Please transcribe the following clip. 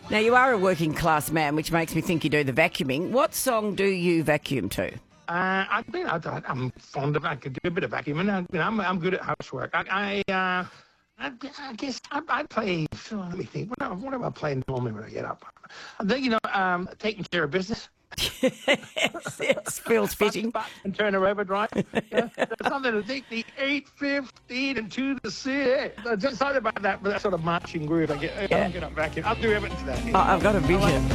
Now, you are a working class man, which makes me think you do the vacuuming. What song do you vacuum to? I'm fond of. I could do a bit of vacuuming. I'm good at housework. I guess I'd play. So let me think. What am I playing normally when I get up? I think taking care of business. Yes, feels fitting. And turn her overdrive. There's something to think. The 8:15 and 2 to 6. Just something about that sort of marching groove. I'll get up vacuum. I'll do everything to that. I've got a vision.